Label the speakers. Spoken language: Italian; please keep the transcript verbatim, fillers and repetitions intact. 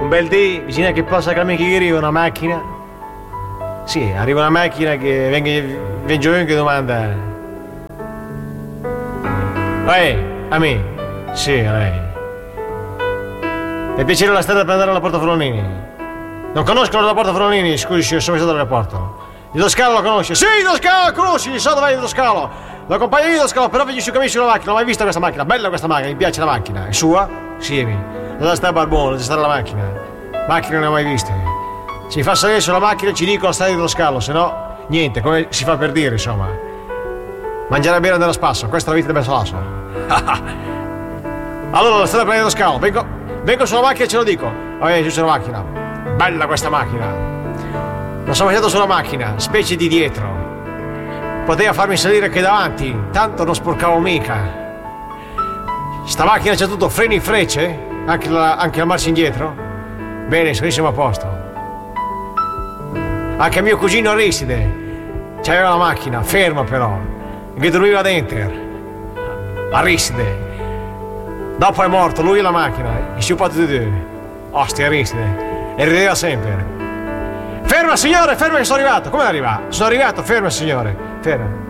Speaker 1: bel dì, vicino che possa che mi arriva una macchina. Sì, arriva una macchina che venga, vengo io che domanda. Ehi, a me? Sì, a lei. Per piacere la strada per andare alla Porta Forlanini. Non conoscono la Porta Forlanini, scusi, sono stato all'aeroporto. Il Toscalo lo conosce? Sì, il Toscalo lo conosci, so dov'è il Toscalo. Lo accompagno io il Toscalo, però vengi su cammino sulla macchina, non ho mai visto questa macchina, bella questa macchina, mi piace la macchina. È sua? Sì, dove sta Barbone, dove sta la macchina? Macchina non ne ho mai viste. Si fa salire sulla macchina e ci dico la strada dello scalo, se no, niente, come si fa per dire, insomma. Mangiare e bere andare a spasso, questa è la vita del Bersolasso. Allora, la strada dello scalo, vengo, vengo sulla macchina e ce lo dico. Ok, giù sulla macchina. Bella questa macchina. Non sono mai stato sulla macchina, specie di dietro. Poteva farmi salire anche davanti, tanto non sporcavo mica. Sta macchina c'ha tutto, freni e frecce, anche la, anche la marcia indietro. Bene, siamo a posto. Anche mio cugino Aristide c'aveva la macchina, ferma però, che dormiva dentro. Aristide. Dopo è morto, lui e la macchina, i sciupati di due. Ostia Aristide. E rideva sempre. Ferma signore, ferma che sono arrivato. Come è arrivato? Sono arrivato, ferma signore. Ferma.